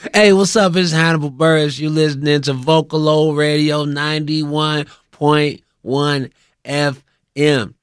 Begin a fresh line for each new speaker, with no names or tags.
Hey, what's up? It's Hannibal Burris. You're listening to Vocalo Radio 91.1 FM.